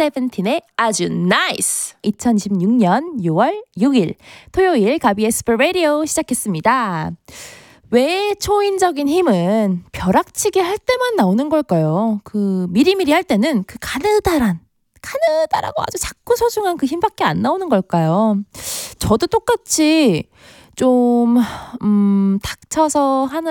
세븐틴의 아주 나이스. 2026년 6월 6일 토요일 가비의 스페 라디오 시작했습니다. 왜 초인적인 힘은 벼락치기 할 때만 나오는 걸까요? 그 미리미리 할 때는 그 가느다라고 아주 작고 소중한 그 힘밖에 안 나오는 걸까요? 저도 똑같이 좀 닥쳐서 하느라